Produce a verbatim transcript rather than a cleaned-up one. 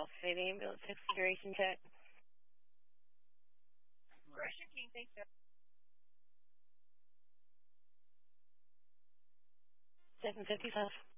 Fate ambulance configuration check. Russia King, thank you. seven fifty-five.